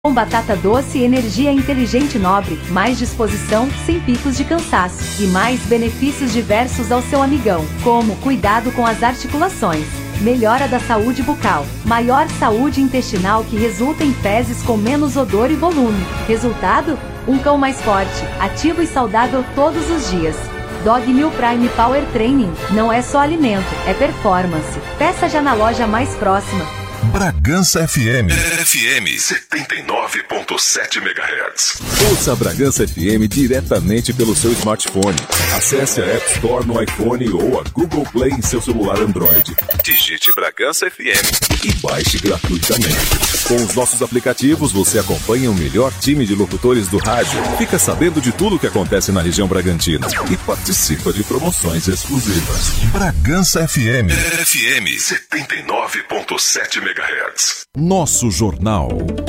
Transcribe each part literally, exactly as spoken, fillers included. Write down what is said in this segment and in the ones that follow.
Com batata doce e energia inteligente nobre, mais disposição, sem picos de cansaço, e mais benefícios diversos ao seu amigão, como cuidado com as articulações, melhora da saúde bucal, maior saúde intestinal que resulta em fezes com menos odor e volume. Resultado? Um cão mais forte, ativo e saudável todos os dias. Dog Meal Prime Power Training, não é só alimento, é performance. Peça já na loja mais próxima. Bragança F M. F M setenta e nove ponto sete megahertz. Ouça a Bragança F M diretamente pelo seu smartphone. Acesse a App Store no iPhone ou a Google Play em seu celular Android. Digite Bragança F M e baixe gratuitamente. Com os nossos aplicativos, você acompanha o melhor time de locutores do rádio, fica sabendo de tudo o que acontece na região Bragantina e participa de promoções exclusivas. Bragança F M. F M setenta e nove ponto sete megahertz. Nosso jornal.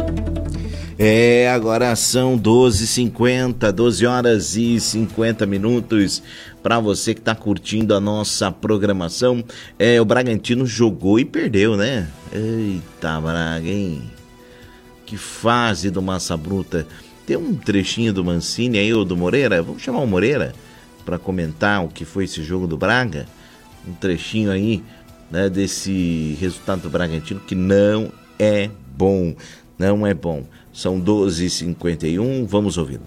É, agora são doze e cinquenta, doze horas e cinquenta minutos. Para você que está curtindo a nossa programação, é, o Bragantino jogou e perdeu, né? Eita, Braga, hein? Que fase do Massa Bruta. Tem um trechinho do Mancini aí, ou do Moreira? Vamos chamar o Moreira para comentar o que foi esse jogo do Braga. Um trechinho aí, né, desse resultado do Bragantino que não é bom. Não é bom. São doze e cinquenta e um, vamos ouvi-lo.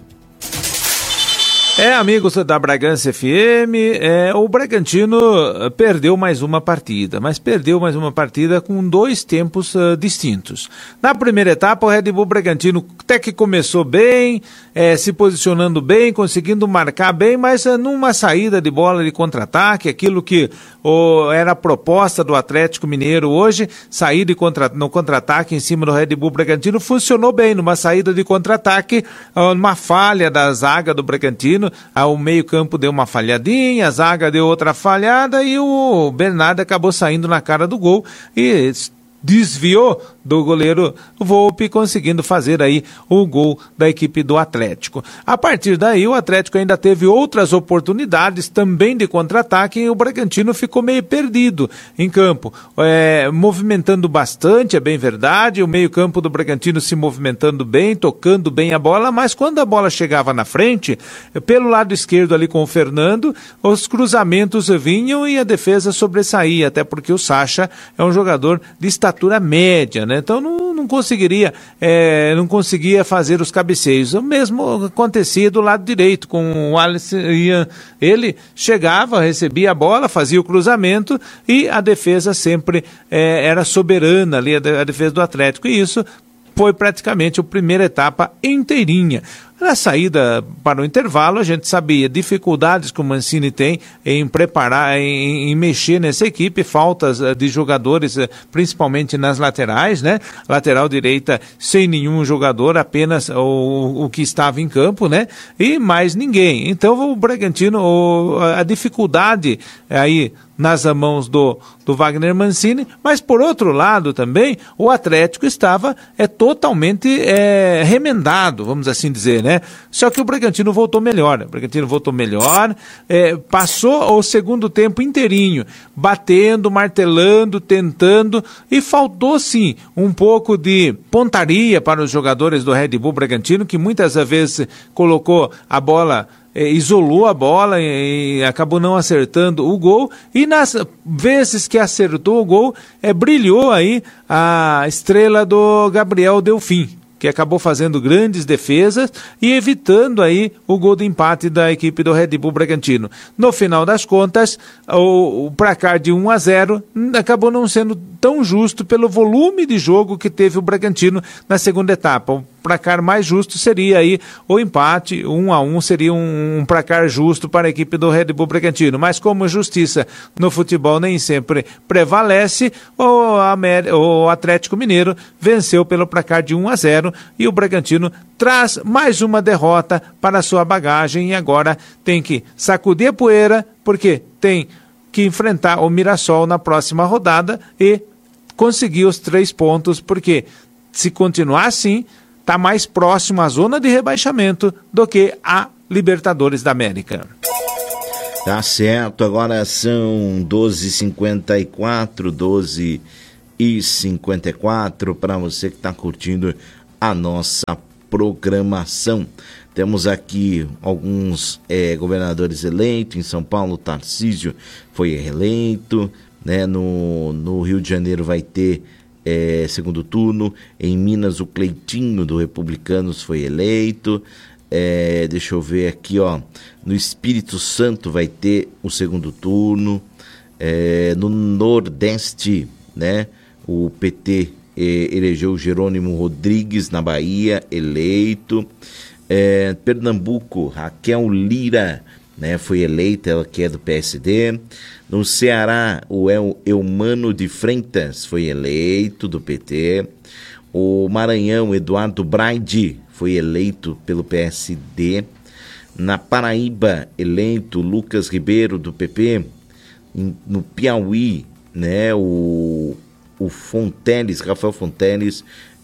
É, amigos da Bragança F M, é, o Bragantino perdeu mais uma partida, mas perdeu mais uma partida com dois tempos uh, distintos. Na primeira etapa, o Red Bull Bragantino até que começou bem, é, se posicionando bem, conseguindo marcar bem, mas uh, numa saída de bola de contra-ataque, aquilo que oh, era a proposta do Atlético Mineiro hoje, sair de contra, no contra-ataque em cima do Red Bull Bragantino, funcionou bem, numa saída de contra-ataque, uh, uma falha da zaga do Bragantino. O meio-campo deu uma falhadinha, a zaga deu outra falhada e o Bernardo acabou saindo na cara do gol e desviou do goleiro Volpi, conseguindo fazer aí o gol da equipe do Atlético. A partir daí, o Atlético ainda teve outras oportunidades também de contra-ataque e o Bragantino ficou meio perdido em campo, é, movimentando bastante, é bem verdade, o meio-campo do Bragantino se movimentando bem, tocando bem a bola, mas quando a bola chegava na frente, pelo lado esquerdo ali com o Fernando, os cruzamentos vinham e a defesa sobressaía, até porque o Sacha é um jogador de estatura média, né? Então não, não conseguiria é, não conseguia fazer os cabeceios. O mesmo acontecia do lado direito com o Alisson. Ele chegava, recebia a bola, fazia o cruzamento e a defesa sempre é, era soberana ali, a defesa do Atlético, e isso foi praticamente a primeira etapa inteirinha. Na saída para o intervalo, a gente sabia dificuldades que o Mancini tem em preparar, em, em mexer nessa equipe, faltas de jogadores, principalmente nas laterais, né? Lateral direita sem nenhum jogador, apenas o, o que estava em campo, né? E mais ninguém. Então o Bragantino, o, a dificuldade aí nas mãos do, do Wagner Mancini, mas por outro lado também, o Atlético estava é, totalmente é, remendado, vamos assim dizer, né? Só que o Bragantino voltou melhor, o Bragantino voltou melhor, é, passou o segundo tempo inteirinho, batendo, martelando, tentando, e faltou sim um pouco de pontaria para os jogadores do Red Bull Bragantino, que muitas vezes colocou a bola, isolou a bola e acabou não acertando o gol, e nas vezes que acertou o gol, é, brilhou aí a estrela do Gabriel Delfim, que acabou fazendo grandes defesas e evitando aí o gol de empate da equipe do Red Bull Bragantino. No final das contas, o, o placar de um a zero acabou não sendo tão justo pelo volume de jogo que teve o Bragantino na segunda etapa. O placar mais justo seria aí o empate, um a um seria um, um placar justo para a equipe do Red Bull Bragantino, mas como justiça no futebol nem sempre prevalece, o, Amer... o Atlético Mineiro venceu pelo placar de um a zero e o Bragantino traz mais uma derrota para a sua bagagem e agora tem que sacudir a poeira, porque tem que enfrentar o Mirassol na próxima rodada e conseguir os três pontos, porque se continuar assim, está mais próximo à zona de rebaixamento do que a Libertadores da América. Tá certo, agora são doze e cinquenta e quatro, doze e cinquenta e quatro, para você que está curtindo a nossa programação. Temos aqui alguns é, governadores eleitos. Em São Paulo, Tarcísio foi reeleito, né? No, no Rio de Janeiro vai ter é, segundo turno. Em Minas, o Cleitinho do Republicanos foi eleito. É, deixa eu ver aqui, ó. No Espírito Santo vai ter o segundo turno. É, no Nordeste, né? O P T eh, elegeu Jerônimo Rodrigues na Bahia, eleito. É, Pernambuco, Raquel Lira, né, foi eleita, ela que é do P S D. No Ceará, o El, Eumano de Freitas foi eleito do P T. O Maranhão, Eduardo Braide, foi eleito pelo P S D. Na Paraíba, eleito Lucas Ribeiro do P P. No Piauí, né, o, o Fonteles, Rafael Fonteles,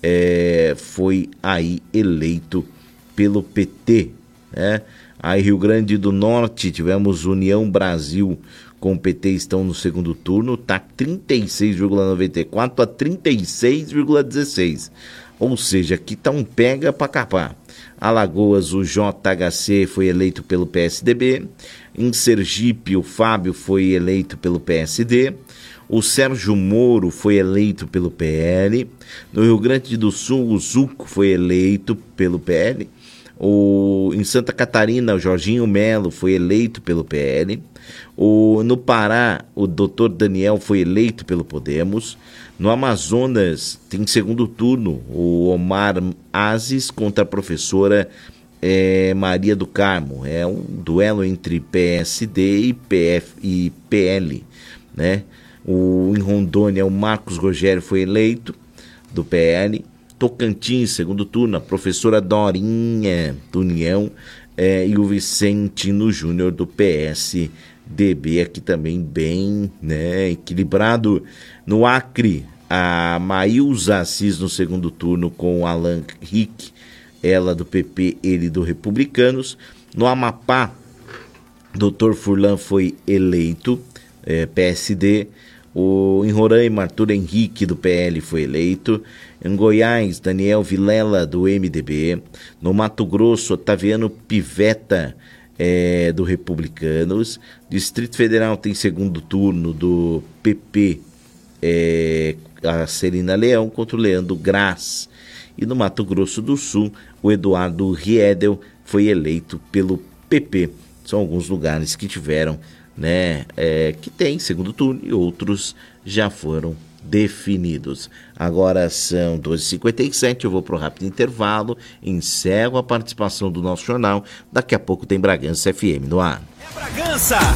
é, foi aí eleito pelo P T, né? Aí Rio Grande do Norte, tivemos União Brasil com o P T, estão no segundo turno, tá trinta e seis vírgula noventa e quatro a trinta e seis vírgula dezesseis, ou seja, aqui tá um pega pra capar. Alagoas, o J H C foi eleito pelo P S D B. Em Sergipe, o Fábio foi eleito pelo P S D. O Sérgio Moro foi eleito pelo P L. No Rio Grande do Sul, o Zuco foi eleito pelo P L. O, em Santa Catarina, o Jorginho Melo foi eleito pelo P L. O, no Pará, o doutor Daniel foi eleito pelo Podemos. No Amazonas, tem segundo turno, o Omar Aziz contra a professora é, Maria do Carmo. É um duelo entre P S D e, P F, e P L, né? O, em Rondônia, o Marcos Rogério foi eleito do P L. Tocantins, segundo turno, a professora Dorinha do União é, e o Vicentino Júnior do P S D B, aqui também bem, né, equilibrado. No Acre, a Maílza Assis no segundo turno com o Alan Rick, ela do P P, ele do Republicanos. No Amapá, doutor Furlan foi eleito, é, P S D. O, em Roraima, Arthur Henrique do P L foi eleito. Em Goiás, Daniel Vilela do M D B. No Mato Grosso, Otaviano Pivetta é, do Republicanos. Distrito Federal tem segundo turno do P P, é, a Celina Leão contra o Leandro Graz. E no Mato Grosso do Sul, o Eduardo Riedel foi eleito pelo P P. São alguns lugares que tiveram, né, é, que tem segundo turno e outros já foram definidos. Agora são doze e cinquenta e sete, eu vou para o rápido intervalo, encerro a participação do nosso jornal. Daqui a pouco tem Bragança F M no ar. É Bragança!